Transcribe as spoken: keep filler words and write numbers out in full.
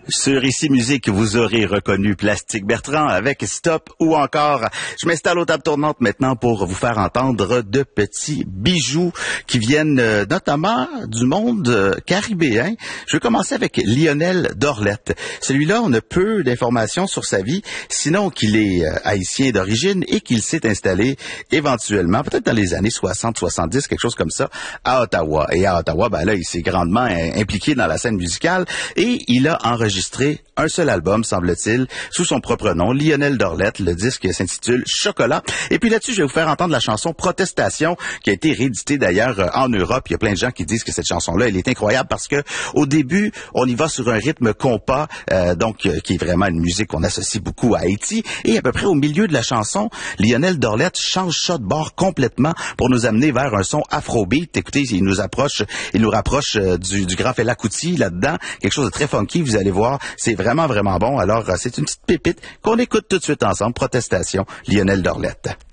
Sur Ici Musique, vous aurez reconnu Plastique Bertrand avec Stop ou encore, je m'installe aux tables tournantes maintenant pour vous faire entendre de petits bijoux qui viennent euh, notamment du monde euh, caribéen. Je vais commencer avec Lionel Dorlette. Celui-là, on a peu d'informations sur sa vie, sinon qu'il est euh, haïtien d'origine et qu'il s'est installé éventuellement, peut-être dans les années soixante soixante-dix, quelque chose comme ça, à Ottawa. Et à Ottawa, ben là, il s'est grandement euh, impliqué dans la scène musicale et il a enregistré un seul album, semble-t-il, sous son propre nom, Lionel Dorlette. Le disque s'intitule Chocolat. Et puis là-dessus, je vais vous faire entendre la chanson Protestation, qui a été rééditée d'ailleurs en Europe. Il y a plein de gens qui disent que cette chanson-là, elle est incroyable parce que au début, on y va sur un rythme compas, euh, donc euh, qui est vraiment une musique qu'on associe beaucoup à Haïti. Et à peu près au milieu de la chanson, Lionel Dorlette change ça de bord complètement pour nous amener vers un son afrobeat. Écoutez, il nous approche, il nous rapproche euh, du, du grand Fela Kuti là-dedans, quelque chose de très funky. Vous allez voir, c'est vraiment, vraiment bon. Alors, c'est une petite pépite qu'on écoute tout de suite ensemble. Protestation, Lionel Dorlette.